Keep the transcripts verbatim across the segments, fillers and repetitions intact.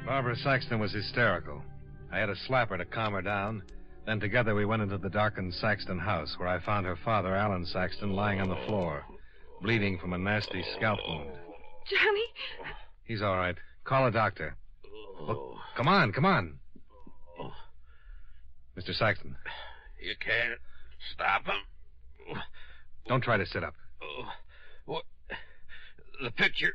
Barbara Saxton was hysterical. I had to slap her to calm her down. Then together we went into the darkened Saxton house, where I found her father, Alan Saxton, lying on the floor, bleeding from a nasty scalp wound. Johnny? He's all right. Call a doctor. Look, come on, come on. Mister Saxton. You can't stop him. Don't try to sit up. What? The picture.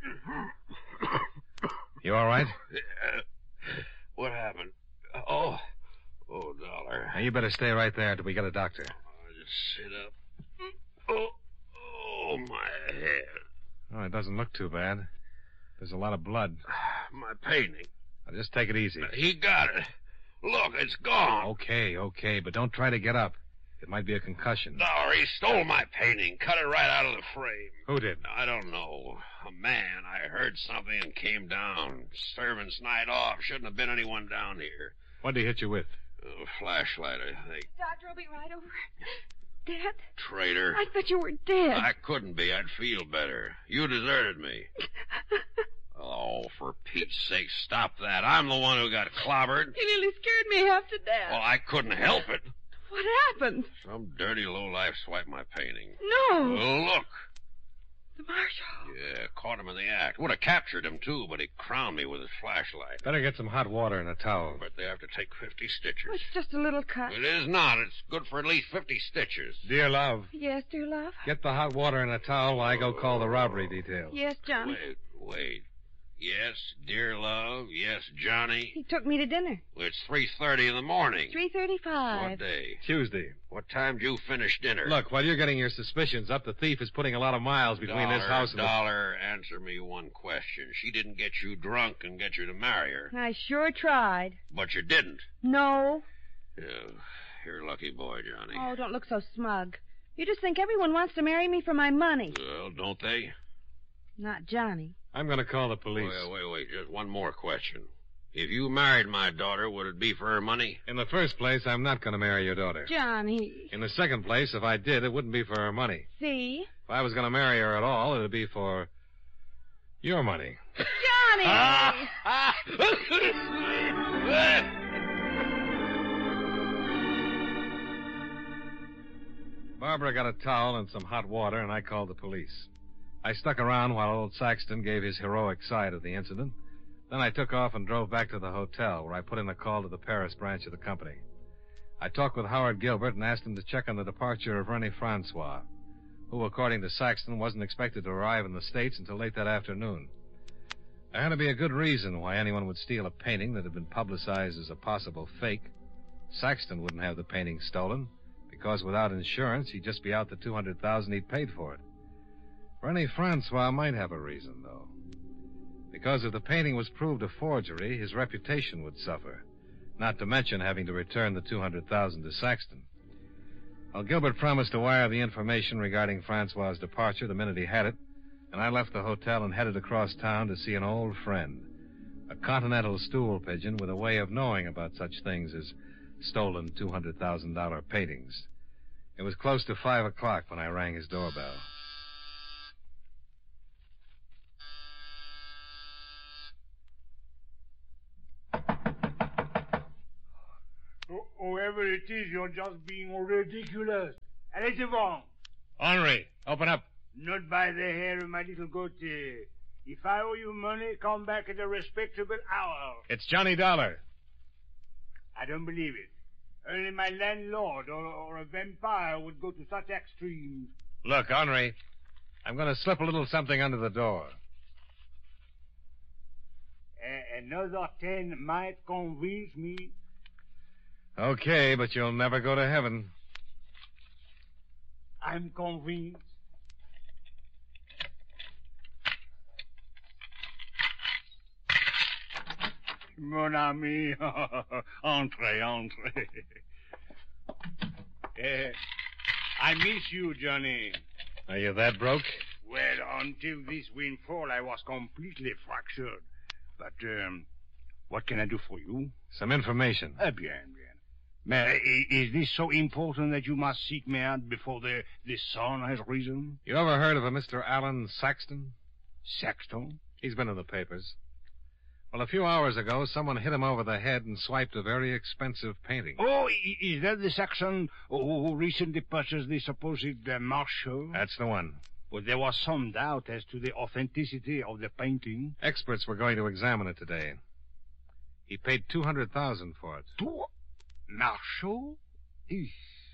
You all right? Uh, what happened? Oh, oh, Dollar. Now, you better stay right there until we get a doctor. I'll just sit up. Oh, oh, my head. Oh, it doesn't look too bad. There's a lot of blood. My painting. Now, just take it easy. He got it. Look, it's gone. Okay, okay, but don't try to get up. It might be a concussion. Dollar, he stole my painting, cut it right out of the frame. Who did? I don't know. A man. I heard something and came down. Servant's night off. Shouldn't have been anyone down here. What did he hit you with? A flashlight, I think. Doctor, I'll be right over. Dead? Traitor. I thought you were dead. I couldn't be. I'd feel better. You deserted me. Oh, for Pete's sake, stop that. I'm the one who got clobbered. You nearly scared me half to death. Well, I couldn't help it. What happened? Some dirty lowlife swiped my painting. No. Well, look. The marshal. Yeah, caught him in the act. Would have captured him, too, but he crowned me with his flashlight. Better get some hot water and a towel. But they have to take fifty stitches. Oh, it's just a little cut. It is not. It's good for at least fifty stitches. Dear love. Yes, dear love? Get the hot water and a towel while I go call the robbery detail. Yes, Johnny. Wait, wait. Yes, dear love. Yes, Johnny. He took me to dinner. Well, it's three thirty in the morning. three thirty-five. What day? Tuesday. What time did you finish dinner? Look, while you're getting your suspicions up, the thief is putting a lot of miles between Dollar, this house and Dollar, the... answer me one question. She didn't get you drunk and get you to marry her. I sure tried. But you didn't. No. Yeah, you're a lucky boy, Johnny. Oh, don't look so smug. You just think everyone wants to marry me for my money. Well, don't they? Not Johnny. I'm going to call the police. Wait, wait, wait. Just one more question. If you married my daughter, would it be for her money? In the first place, I'm not going to marry your daughter. Johnny. In the second place, if I did, it wouldn't be for her money. See? If I was going to marry her at all, it would be for your money. Johnny! Barbara got a towel and some hot water, and I called the police. I stuck around while old Saxton gave his heroic side of the incident. Then I took off and drove back to the hotel, where I put in a call to the Paris branch of the company. I talked with Howard Gilbert and asked him to check on the departure of Rennie Francois, who, according to Saxton, wasn't expected to arrive in the States until late that afternoon. There had to be a good reason why anyone would steal a painting that had been publicized as a possible fake. Saxton wouldn't have the painting stolen, because without insurance, he'd just be out the two hundred thousand dollars he'd paid for it. Rennie Francois might have a reason, though. Because if the painting was proved a forgery, his reputation would suffer, not to mention having to return the two hundred thousand dollars to Saxton. Well, Gilbert promised to wire the information regarding Francois' departure the minute he had it, and I left the hotel and headed across town to see an old friend, a continental stool pigeon with a way of knowing about such things as stolen two hundred thousand dollars paintings. It was close to five o'clock when I rang his doorbell. Whoever it is, you're just being ridiculous. Allez devant. Henri, open up. Not by the hair of my little goatee. If I owe you money, come back at a respectable hour. It's Johnny Dollar. I don't believe it. Only my landlord or, or a vampire would go to such extremes. Look, Henri, I'm going to slip a little something under the door. A- another ten might convince me. Okay, but you'll never go to heaven. I'm convinced. Mon ami. Entrez, entrez. Uh, I miss you, Johnny. Are you that broke? Well, until this windfall, I was completely fractured. But, um, what can I do for you? Some information. Eh bien, bien. Mais is this so important that you must seek me out before the, the sun has risen? You ever heard of a Mister Alan Saxton? Saxton? He's been in the papers. Well, a few hours ago, someone hit him over the head and swiped a very expensive painting. Oh, i- is that the Saxon who who recently purchased the supposed uh, Marshall? That's the one. Well, there was some doubt as to the authenticity of the painting. Experts were going to examine it today. He paid two hundred thousand for it. To Marshall? Eesh.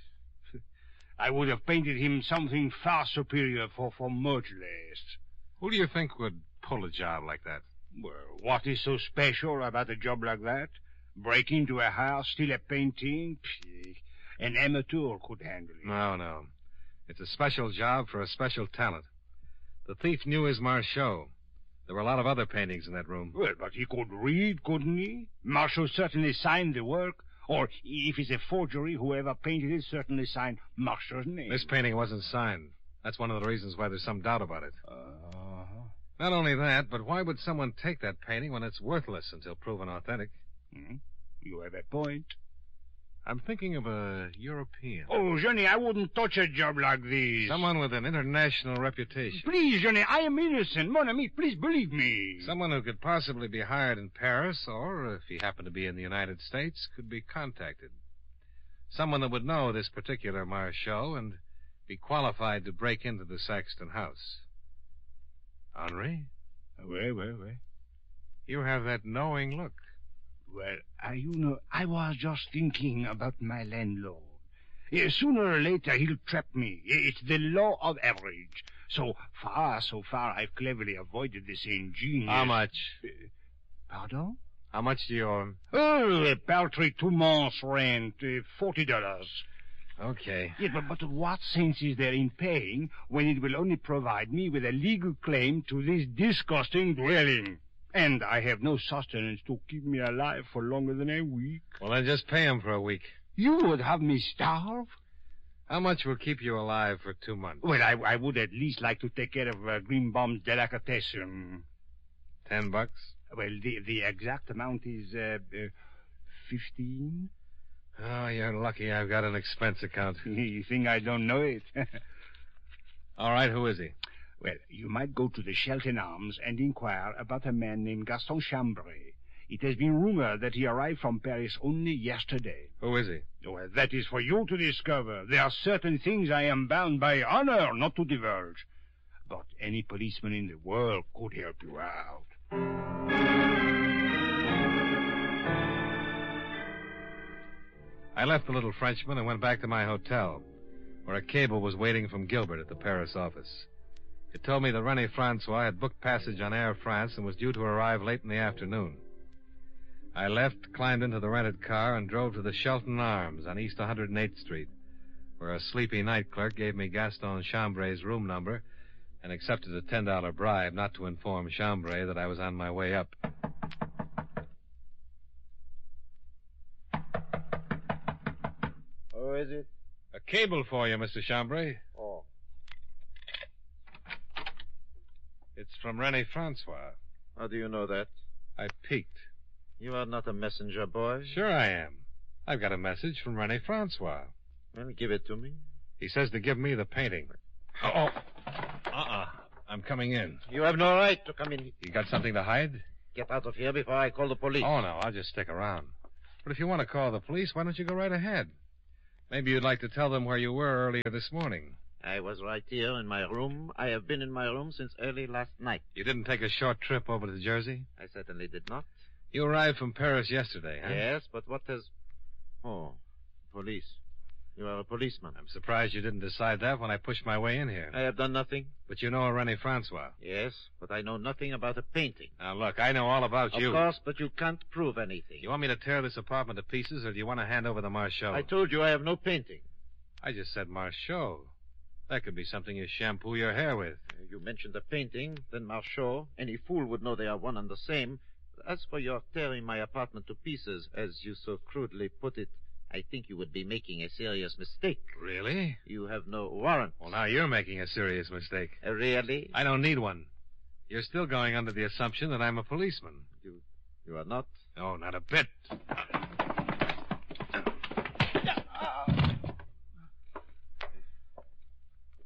I would have painted him something far superior for, for much less. Who do you think would pull a job like that? Well, what is so special about a job like that? Break into a house, steal a painting? Pfft, an amateur could handle it. No, no. It's a special job for a special talent. The thief knew his Marchot. There were a lot of other paintings in that room. Well, but he could read, couldn't he? Marshall certainly signed the work. Or, if it's a forgery, whoever painted it certainly signed Marshall's name. This painting wasn't signed. That's one of the reasons why there's some doubt about it. Uh-huh. Not only that, but why would someone take that painting when it's worthless until proven authentic? Hmm? You have a point. I'm thinking of a European. Oh, Johnny, I wouldn't touch a job like this. Someone with an international reputation. Please, Johnny, I am innocent. Mon ami, please believe me. Someone who could possibly be hired in Paris, or, if he happened to be in the United States, could be contacted. Someone that would know this particular Marchot and be qualified to break into the Saxton house. Henri? Well, well, well. You have that knowing look. Well, I, you know, I was just thinking about my landlord. Eh, Sooner or later, he'll trap me. Eh, It's the law of average. So far, so far, I've cleverly avoided this ingenious... How much? Uh, pardon? How much do you owe him? Oh, a paltry two months' rent, uh, forty dollars. Okay. Yeah, but, but what sense is there in paying when it will only provide me with a legal claim to this disgusting dwelling? And I have no sustenance to keep me alive for longer than a week. Well, then just pay him for a week. You would have me starve? How much will keep you alive for two months? Well, I, I would at least like to take care of uh, Greenbaum's delicatessen. Ten bucks? Well, the, the exact amount is uh, uh, fifteen. Oh, you're lucky I've got an expense account. You think I don't know it? All right, who is he? Well, you might go to the Shelton Arms and inquire about a man named Gaston Chambray. It has been rumored that he arrived from Paris only yesterday. Who is he? Well, that is for you to discover. There are certain things I am bound by honor not to divulge. But any policeman in the world could help you out. I left the little Frenchman and went back to my hotel, where a cable was waiting from Gilbert at the Paris office. It told me that René Francois had booked passage on Air France and was due to arrive late in the afternoon. I left, climbed into the rented car, and drove to the Shelton Arms on East one hundred eighth Street, where a sleepy night clerk gave me Gaston Chambray's room number and accepted a ten dollar bribe not to inform Chambray that I was on my way up. Who is it? A cable for you, Mister Chambray. Oh. It's from René Francois. How do you know that? I peeked. You are not a messenger boy. Sure I am. I've got a message from René Francois. Well, give it to me. He says to give me the painting. Oh, uh-uh. I'm coming in. You have no right to come in. You got something to hide? Get out of here before I call the police. Oh, no, I'll just stick around. But if you want to call the police, why don't you go right ahead? Maybe you'd like to tell them where you were earlier this morning. I was right here in my room. I have been in my room since early last night. You didn't take a short trip over to Jersey? I certainly did not. You arrived from Paris yesterday, huh? Yes, but what has... Oh, police. You are a policeman. I'm surprised you didn't decide that when I pushed my way in here. I have done nothing. But you know a René Francois. Yes, but I know nothing about a painting. Now, look, I know all about Of you. Of course, but you can't prove anything. You want me to tear this apartment to pieces, or do you want to hand over the Marchot? I told you I have no painting. I just said Marchot. That could be something you shampoo your hair with. You mentioned a painting, then Marchot. Any fool would know they are one and the same. As for your tearing my apartment to pieces, as you so crudely put it, I think you would be making a serious mistake. Really? You have no warrant. Well, now you're making a serious mistake. Uh, really? I don't need one. You're still going under the assumption that I'm a policeman. You, you are not? No, not a bit.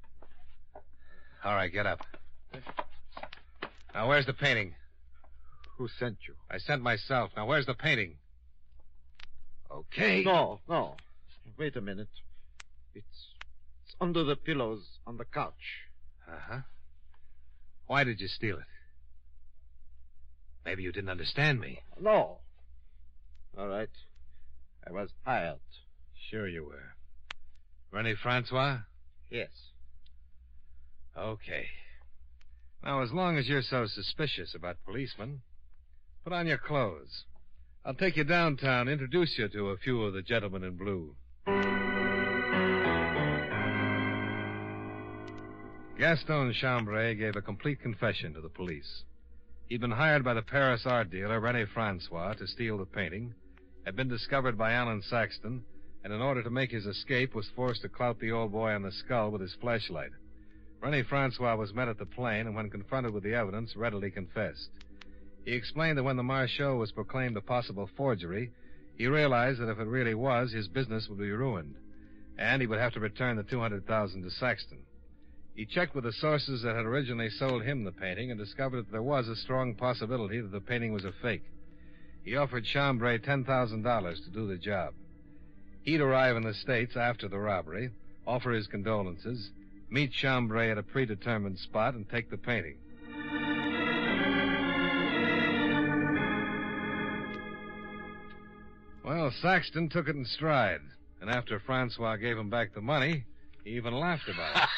All right, get up. Now, where's the painting? Who sent you? I sent myself. Now, where's the painting? Okay. No, no. Wait a minute. It's, it's under the pillows on the couch. Uh-huh. Why did you steal it? Maybe you didn't understand me. No. All right. I was hired. Sure you were. Rene Francois? Yes. Okay. Now, as long as you're so suspicious about policemen, put on your clothes. I'll take you downtown, introduce you to a few of the gentlemen in blue. Gaston Chambray gave a complete confession to the police. He'd been hired by the Paris art dealer, Rene Francois, to steal the painting, had been discovered by Alan Saxton, and in order to make his escape was forced to clout the old boy on the skull with his flashlight. Rene Francois was met at the plane, and when confronted with the evidence, readily confessed. He explained that when the Marchot was proclaimed a possible forgery, he realized that if it really was, his business would be ruined, and he would have to return the two hundred thousand dollars to Saxton. He checked with the sources that had originally sold him the painting and discovered that there was a strong possibility that the painting was a fake. He offered Chambray ten thousand dollars to do the job. He'd arrive in the States after the robbery, offer his condolences, meet Chambray at a predetermined spot, and take the painting. Well, Saxton took it in stride, and after Francois gave him back the money, he even laughed about it.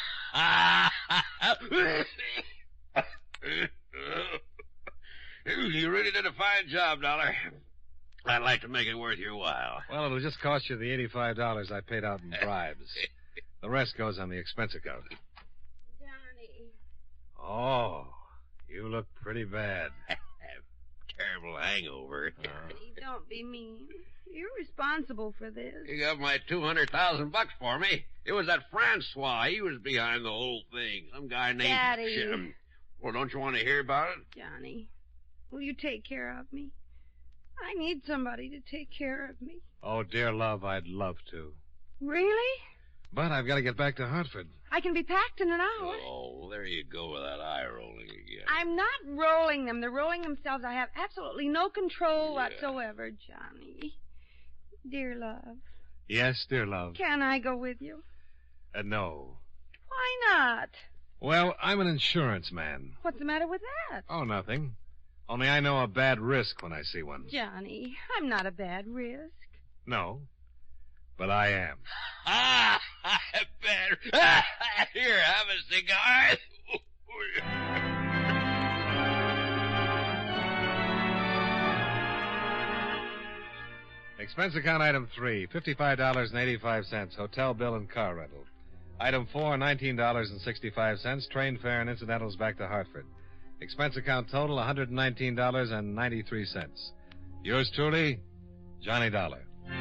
You really did a fine job, Dollar. I'd like to make it worth your while. Well, it'll just cost you the eighty-five dollars I paid out in bribes. The rest goes on the expense account. Johnny. Oh, you look pretty bad. Terrible hangover. Johnny, don't be mean. You're responsible for this. You got my two hundred thousand bucks for me. It was that Francois. He was behind the whole thing. Some guy named... Daddy. Jim. Well, don't you want to hear about it? Johnny, will you take care of me? I need somebody to take care of me. Oh, dear love, I'd love to. Really? But I've got to get back to Hartford. I can be packed in an hour. Oh, there you go with that eye rolling again. I'm not rolling them. They're rolling themselves. I have absolutely no control Yeah. whatsoever, Johnny. Dear love. Yes, dear love. Can I go with you? Uh, no. Why not? Well, I'm an insurance man. What's the matter with that? Oh, nothing. Only I know a bad risk when I see one. Johnny, I'm not a bad risk. No, but I am. Ah, I bet. Here, have a cigar. Expense account item three, fifty-five dollars and eighty-five cents, hotel bill and car rental. Item four, nineteen dollars and sixty-five cents, train fare and incidentals back to Hartford. Expense account total, one hundred nineteen dollars and ninety-three cents. Yours truly, Johnny Dollar.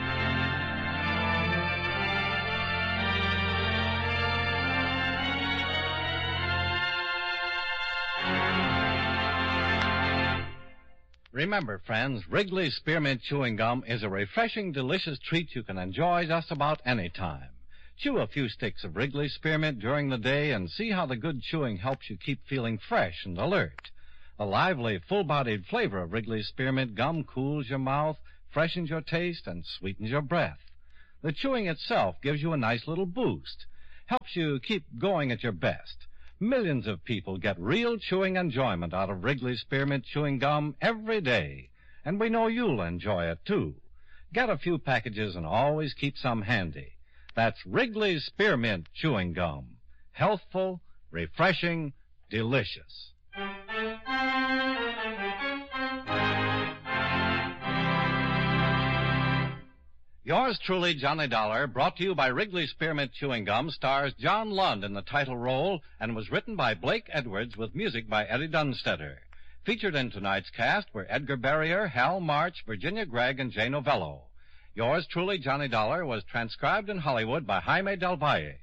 Remember, friends, Wrigley's Spearmint Chewing Gum is a refreshing, delicious treat you can enjoy just about any time. Chew a few sticks of Wrigley's Spearmint during the day and see how the good chewing helps you keep feeling fresh and alert. The lively, full-bodied flavor of Wrigley's Spearmint Gum cools your mouth, freshens your taste, and sweetens your breath. The chewing itself gives you a nice little boost, helps you keep going at your best. Millions of people get real chewing enjoyment out of Wrigley's Spearmint Chewing Gum every day, and we know you'll enjoy it, too. Get a few packages and always keep some handy. That's Wrigley's Spearmint Chewing Gum. Healthful, refreshing, delicious. Yours truly, Johnny Dollar, brought to you by Wrigley's Spearmint Chewing Gum, stars John Lund in the title role and was written by Blake Edwards with music by Eddie Dunstetter. Featured in tonight's cast were Edgar Barrier, Hal March, Virginia Gregg, and Jay Novello. Yours truly, Johnny Dollar, was transcribed in Hollywood by Jaime Del Valle.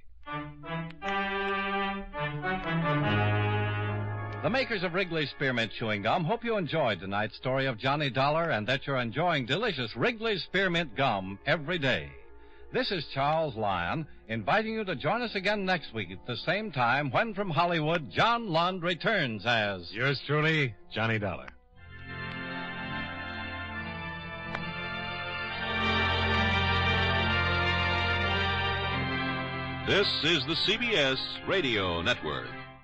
The makers of Wrigley's Spearmint Chewing Gum hope you enjoyed tonight's story of Johnny Dollar and that you're enjoying delicious Wrigley's Spearmint Gum every day. This is Charles Lyon, inviting you to join us again next week at the same time when from Hollywood, John Lund returns as... Yours truly, Johnny Dollar. This is the C B S Radio Network.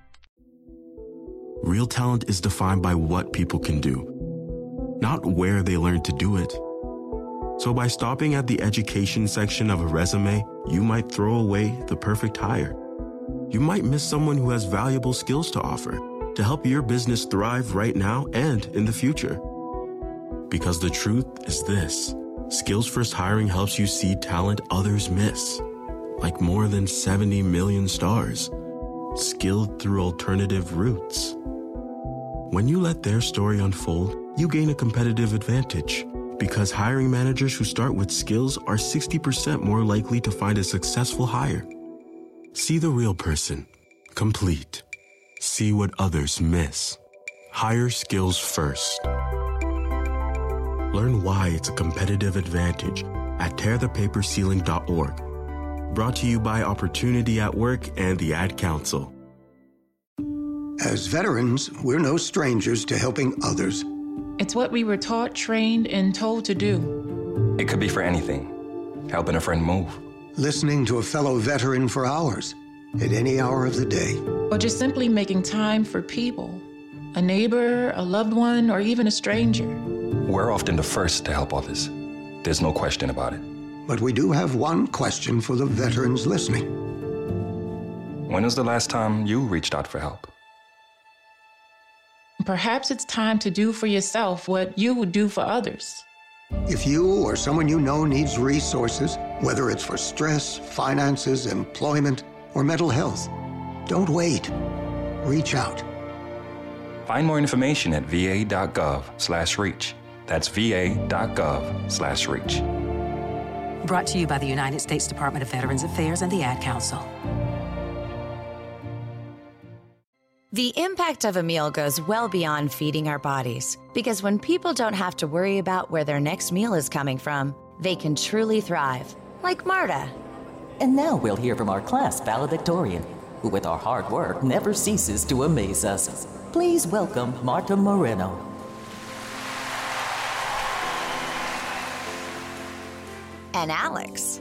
Real talent is defined by what people can do, not where they learn to do it. So by stopping at the education section of a resume, you might throw away the perfect hire. You might miss someone who has valuable skills to offer to help your business thrive right now and in the future. Because the truth is this: Skills First Hiring helps you see talent others miss, like more than seventy million stars, skilled through alternative routes. When you let their story unfold, you gain a competitive advantage, because hiring managers who start with skills are sixty percent more likely to find a successful hire. See the real person, complete. See what others miss. Hire skills first. Learn why it's a competitive advantage at tear the paper ceiling dot org. Brought to you by Opportunity at Work and the Ad Council. As veterans, we're no strangers to helping others. It's what we were taught, trained, and told to do. It could be for anything. Helping a friend move. Listening to a fellow veteran for hours, at any hour of the day. Or just simply making time for people. A neighbor, a loved one, or even a stranger. We're often the first to help others. There's no question about it. But we do have one question for the veterans listening. When was the last time you reached out for help? Perhaps it's time to do for yourself what you would do for others. If you or someone you know needs resources, whether it's for stress, finances, employment, or mental health, don't wait. Reach out. Find more information at va.gov slash reach. That's va.gov slash reach. Brought to you by the United States Department of Veterans Affairs and the Ad Council. The impact of a meal goes well beyond feeding our bodies, because when people don't have to worry about where their next meal is coming from, they can truly thrive, like Marta. And now we'll hear from our class valedictorian, who with our hard work never ceases to amaze us. Please welcome Marta Moreno. And Alex.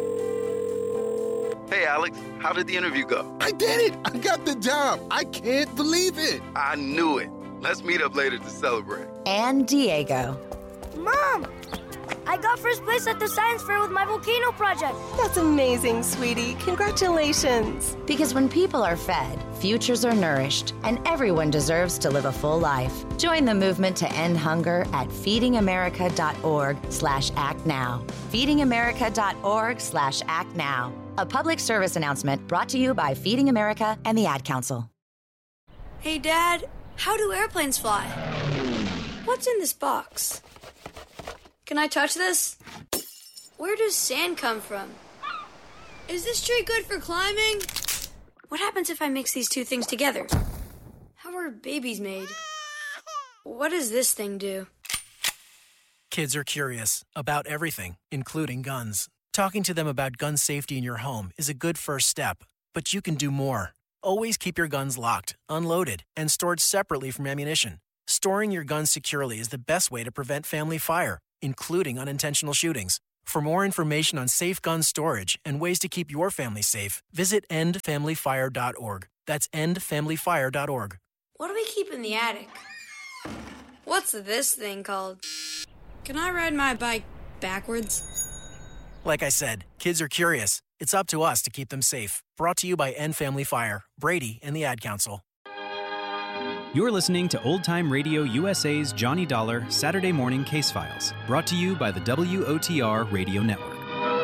Hey, Alex, how did the interview go? I did it! I got the job! I can't believe it! I knew it. Let's meet up later to celebrate. And Diego. Mom! I got first place at the science fair with my volcano project. That's amazing, sweetie. Congratulations. Because when people are fed, futures are nourished, and everyone deserves to live a full life. Join the movement to end hunger at feedingamerica.org slash act now. feedingamerica.org slash act now. A public service announcement brought to you by Feeding America and the Ad Council. Hey, Dad, how do airplanes fly? What's in this box? Can I touch this? Where does sand come from? Is this tree good for climbing? What happens if I mix these two things together? How are babies made? What does this thing do? Kids are curious about everything, including guns. Talking to them about gun safety in your home is a good first step, but you can do more. Always keep your guns locked, unloaded, and stored separately from ammunition. Storing your guns securely is the best way to prevent family fire, including unintentional shootings. For more information on safe gun storage and ways to keep your family safe, visit end family fire dot org. That's end family fire dot org. What do we keep in the attic? What's this thing called? Can I ride my bike backwards? Like I said, kids are curious. It's up to us to keep them safe. Brought to you by End Family Fire, Brady, and the Ad Council. You're listening to Old Time Radio U S A's Johnny Dollar Saturday Morning Case Files, brought to you by the W O T R Radio Network.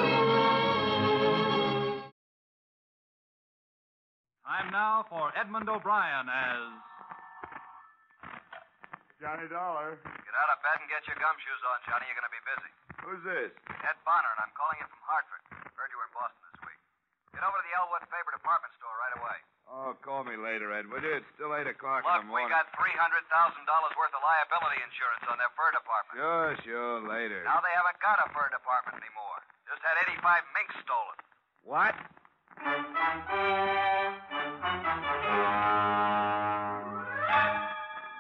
Time now for Edmund O'Brien as Johnny Dollar. Get out of bed and get your gumshoes on, Johnny. You're going to be busy. Who's this? Ed Bonner, and I'm calling you from Hartford. Heard you were in Boston this week. Get over to the Elwood Faber department store right away. Oh, call me later, Ed, would you? It's still eight o'clock Look, in the morning. we got three hundred thousand dollars worth of liability insurance on their fur department. Sure, sure, later. Now they haven't got a fur department anymore. Just had eighty-five minks stolen. What?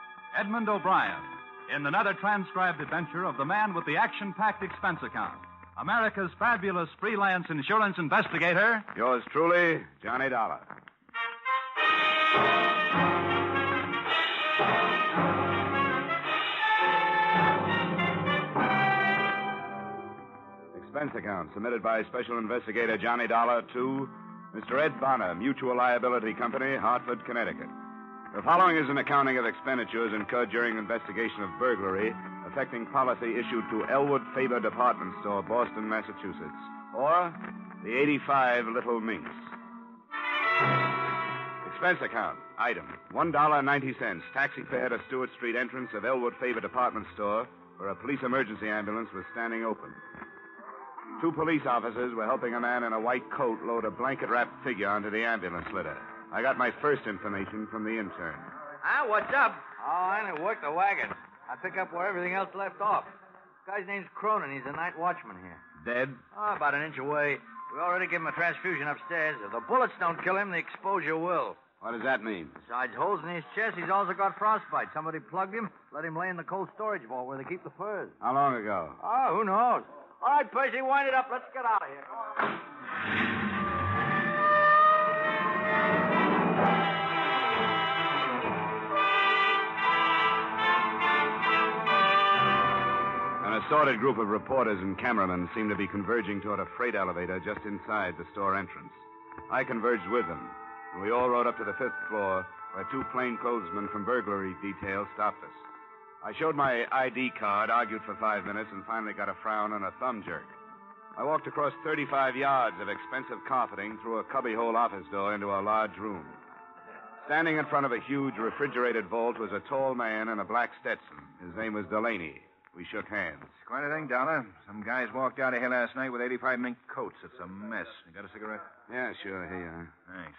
Edmund O'Brien in another transcribed adventure of the man with the action-packed expense account. America's fabulous freelance insurance investigator. Yours truly, Johnny Dollar. Expense account submitted by Special Investigator Johnny Dollar to Mister Ed Bonner, Mutual Liability Company, Hartford, Connecticut. The following is an accounting of expenditures incurred during investigation of burglary affecting policy issued to Elwood Faber Department Store, Boston, Massachusetts, or the eighty-five Little Minx. Expense account. Item, one dollar and ninety cents. Taxi fare to Stewart Street entrance of Elwood Faber Department Store, where a police emergency ambulance was standing open. Two police officers were helping a man in a white coat load a blanket-wrapped figure onto the ambulance litter. I got my first information from the intern. Ah, what's up? Oh, I only work the wagon. I pick up where everything else left off. This guy's name's Cronin. He's a night watchman here. Dead? Oh, about an inch away. We already gave him a transfusion upstairs. If the bullets don't kill him, the exposure will. What does that mean? Besides holes in his chest, he's also got frostbite. Somebody plugged him, let him lay in the cold storage vault where they keep the furs. How long ago? Oh, who knows? All right, Percy, wind it up. Let's get out of here. Come on. An assorted group of reporters and cameramen seemed to be converging toward a freight elevator just inside the store entrance. I converged with them, and we all rode up to the fifth floor, where two plainclothesmen from burglary detail stopped us. I showed my I D card, argued for five minutes, and finally got a frown and a thumb jerk. I walked across thirty-five yards of expensive carpeting through a cubbyhole office door into a large room. Standing in front of a huge refrigerated vault was a tall man in a black Stetson. His name was Delaney. We shook hands. It's quite a thing, Dollar. Some guys walked out of here last night with eighty-five mink coats. It's a mess. You got a cigarette? Yeah, sure. Here you are. Thanks.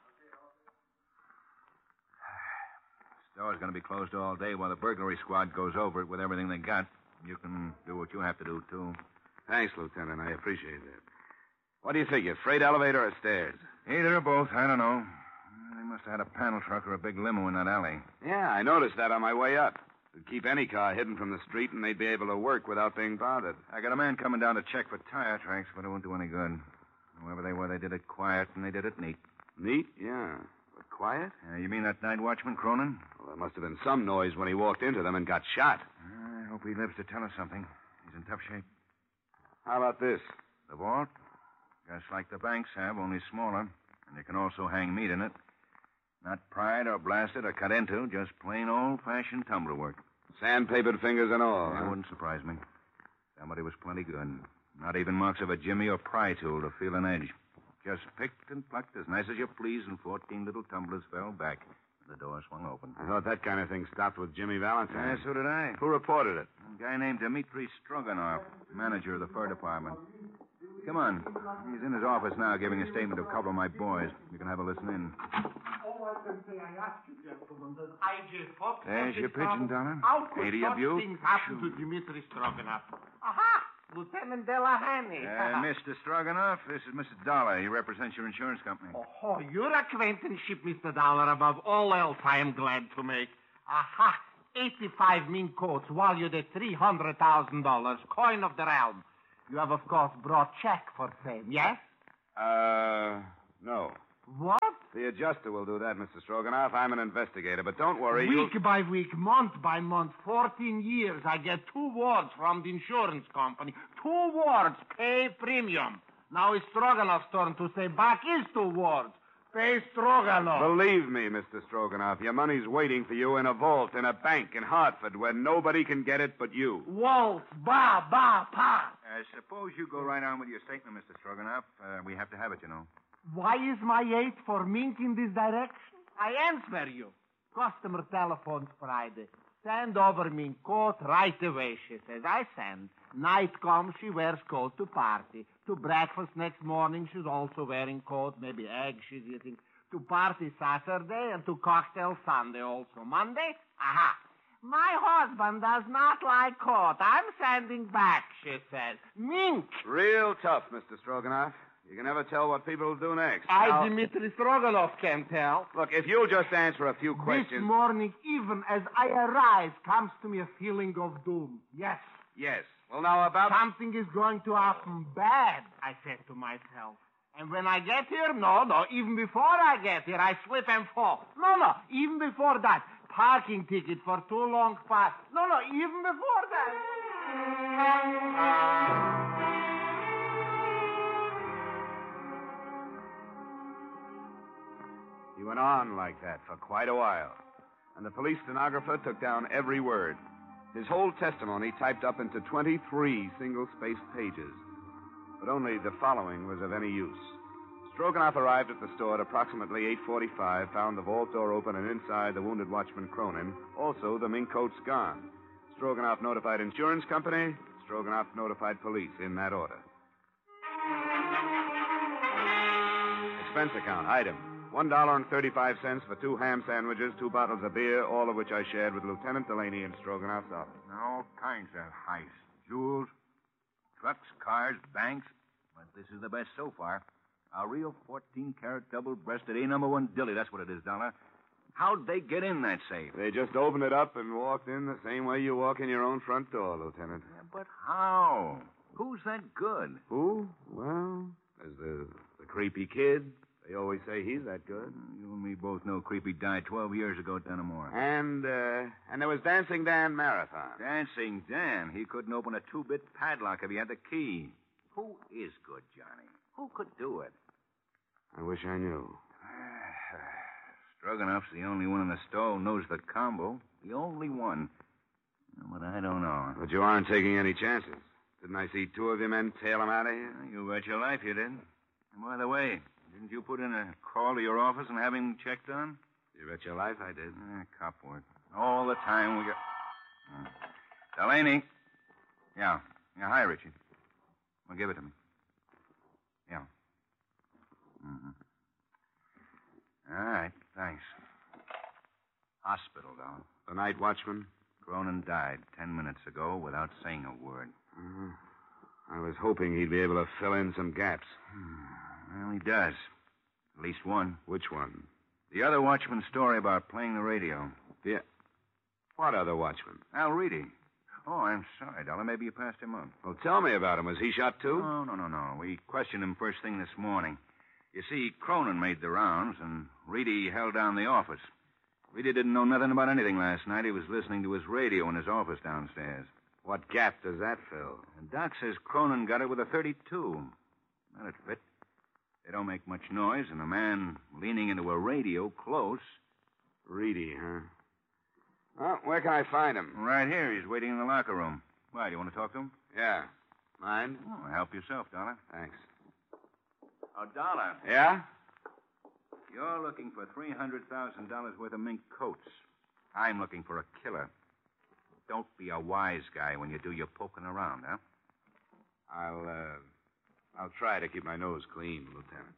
Store's going to be closed all day while the burglary squad goes over it with everything they got. You can do what you have to do, too. Thanks, Lieutenant. I appreciate that. What do you figure, freight elevator or stairs? Either or both. I don't know. They must have had a panel truck or a big limo in that alley. Yeah, I noticed that on my way up. It'd keep any car hidden from the street, and they'd be able to work without being bothered. I got a man coming down to check for tire tracks, but it won't do any good. Whoever they were, they did it quiet, and they did it neat. Neat? Yeah. But quiet? Uh, you mean that night watchman, Cronin? Well, there must have been some noise when he walked into them and got shot. I hope he lives to tell us something. He's in tough shape. How about this? The vault? Just like the banks have, only smaller. And you can also hang meat in it. Not pried or blasted or cut into, just plain old-fashioned tumbler work. Sandpapered fingers and all. That huh? wouldn't surprise me. Somebody was plenty good. Not even marks of a jimmy or pry tool to feel an edge. Just picked and plucked as nice as you please, and fourteen little tumblers fell back. The door swung open. I thought that kind of thing stopped with Jimmy Valentine. Yeah, so did I. Who reported it? A guy named Dmitri Stroganoff, manager of the fur department. Come on. He's in his office now giving a statement to a couple of my boys. You can have a listen in. All I can say, I ask you, gentlemen, that I just thought... There's your pigeon, Donna. How could eighty such of you? things happen to Dmitri Stroganoff? Aha! Lieutenant Delahanty. Uh, Mister Stroganoff, this is Mister Dollar. He represents your insurance company. Oh, your acquaintanceship, Mister Dollar, above all else I am glad to make. Aha! eighty-five mink coats valued at three hundred thousand dollars, coin of the realm. You have, of course, brought check for same, yes? Uh, no. What? The adjuster will do that, Mister Stroganoff. I'm an investigator, but don't worry. Week you'll... by week, month by month, fourteen years, I get two wards from the insurance company. Two wards, pay premium. Now it's Stroganoff's turn to say back is two wards. Pay Stroganoff. Believe me, Mister Stroganoff, your money's waiting for you in a vault in a bank in Hartford where nobody can get it but you. Waltz, ba, ba, pa. Uh, suppose you go right on with your statement, Mister Stroganoff. Uh, we have to have it, you know. Why is my eight for mink in this direction? I answer you. Customer telephones Friday. Send over mink coat right away, she says. I send. Night comes, she wears coat to party. To breakfast next morning, she's also wearing coat, maybe eggs she's eating. To party Saturday and to cocktail Sunday also. Monday, aha. My husband does not like coat. I'm sending back, she says. Mink. Real tough, Mister Stroganoff. You can never tell what people will do next. I, now, Dmitri Stroganoff, can tell. Look, if you'll just answer a few questions... This morning, even as I arrive, comes to me a feeling of doom. Yes. Yes. Well, now about... Something is going to happen bad, I said to myself. And when I get here, no, no, even before I get here, I slip and fall. No, no, even before that. Parking ticket for too long pass. No, no, even before that. He went on like that for quite a while, and the police stenographer took down every word. His whole testimony typed up into twenty-three single-spaced pages. But only the following was of any use. Stroganoff arrived at the store at approximately eight forty-five, found the vault door open, and inside the wounded watchman Cronin, also the mink coats gone. Stroganoff notified insurance company. Stroganoff notified police, in that order. Expense account, item. One dollar and thirty-five cents for two ham sandwiches, two bottles of beer, all of which I shared with Lieutenant Delaney in Stroganoff's office. All kinds of heists. Jewels, trucks, cars, banks. But this is the best so far. A real fourteen-carat double-breasted A number one dilly. That's what it is, Dollar. How'd they get in that safe? They just opened it up and walked in the same way you walk in your own front door, Lieutenant. Yeah, but how? Who's that good? Who? Well, there's the, the creepy kid. They always say he's that good. You and me both know Creepy died twelve years ago at Dunamore. And, uh, and there was Dancing Dan Marathon. Dancing Dan? He couldn't open a two-bit padlock if he had the key. Who is good, Johnny? Who could do it? I wish I knew. Stroganoff's the only one in the store who knows the combo. The only one. But I don't know. But you aren't taking any chances. Didn't I see two of your men tail him out of here? You bet your life you did. And by the way, didn't you put in a call to your office and have him checked on? You bet your life I did. Eh, cop work. All the time we got... Uh, Delaney. Yeah. Yeah, hi, Richie. Well, give it to me. Yeah. Mm-hmm. All right, thanks. Hospital, Don. The night watchman? Cronin died ten minutes ago without saying a word. Mm-hmm. I was hoping he'd be able to fill in some gaps. Well, he does. At least one. Which one? The other watchman's story about playing the radio. Yeah. What other watchman? Al Reedy. Oh, I'm sorry, Dollar. Maybe you passed him on. Well, tell me about him. Was he shot, too? No, no, no, no. We questioned him first thing this morning. You see, Cronin made the rounds, and Reedy held down the office. Reedy didn't know nothing about anything last night. He was listening to his radio in his office downstairs. What gap does that fill? And Doc says Cronin got it with a thirty-two. That'd fit. They don't make much noise, and a man leaning into a radio close. Reedy, huh? Well, where can I find him? Right here. He's waiting in the locker room. Why, do you want to talk to him? Yeah. Mind? Oh, help yourself, Dollar. Thanks. Oh, Dollar. Yeah? You're looking for three hundred thousand dollars worth of mink coats. I'm looking for a killer. Don't be a wise guy when you do your poking around, huh? I'll, uh, I'll try to keep my nose clean, Lieutenant.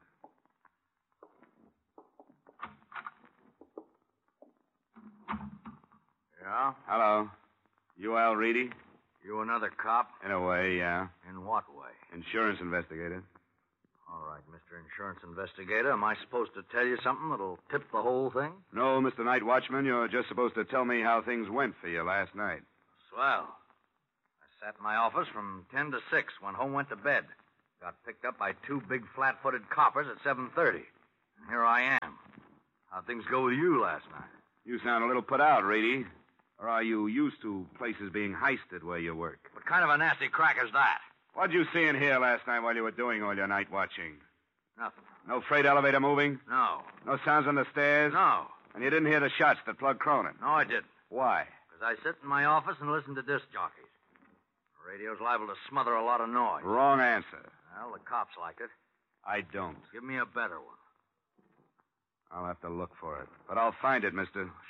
Yeah? Hello. You Al Reedy? You another cop? In a way, yeah. In what way? Insurance investigator. All right, Mister Insurance Investigator. Am I supposed to tell you something that'll tip the whole thing? No, Mister Night Watchman. You're just supposed to tell me how things went for you last night. Swell. I sat in my office from ten to six, went home, went to bed. Got picked up by two big flat-footed coppers at seven thirty. And here I am. How'd things go with you last night? You sound a little put out, Reedy. Or are you used to places being heisted where you work? What kind of a nasty crack is that? What'd you see in here last night while you were doing all your night watching? Nothing. No freight elevator moving? No. No sounds on the stairs? No. And you didn't hear the shots that plugged Cronin? No, I didn't. Why? Because I sit in my office and listen to disc jockeys. The radio's liable to smother a lot of noise. Wrong answer. Well, the cops like it. I don't. Give me a better one. I'll have to look for it. But I'll find it, mister.